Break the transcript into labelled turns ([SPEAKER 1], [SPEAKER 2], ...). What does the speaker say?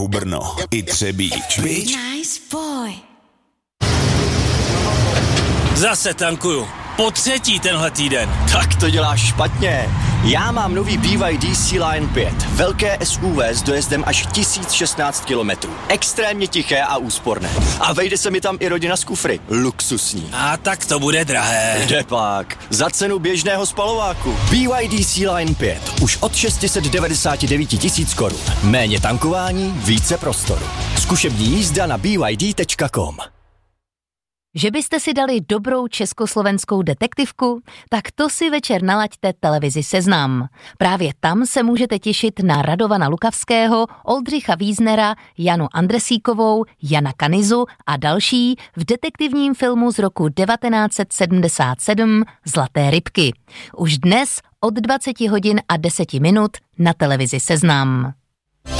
[SPEAKER 1] Prahu, Brno i Třebíč.
[SPEAKER 2] Nice boy.
[SPEAKER 3] Zase tankuju. Po třetí tenhle týden.
[SPEAKER 4] Tak to děláš špatně. Já mám nový BYD Sea-Line 5. Velké SUV s dojezdem až 1016 km. Extrémně tiché a úsporné. A vejde se mi tam i rodina z kufry. Luxusní.
[SPEAKER 3] A tak to bude drahé.
[SPEAKER 4] Kdepak. Za cenu běžného spalováku. BYD Sea-Line 5. Už od 699 tisíc korun. Méně tankování, více prostoru. Zkušební jízda na byd.com.
[SPEAKER 5] Že byste si dali dobrou československou detektivku? Tak to si večer nalaďte televizi Seznam. Právě tam se můžete těšit na Radovana Lukavského, Oldřicha Víznera, Janu Andresíkovou, Jana Kanizu a další v detektivním filmu z roku 1977 Zlaté rybky. Už dnes od 20 hodin a 10 minut na televizi Seznam.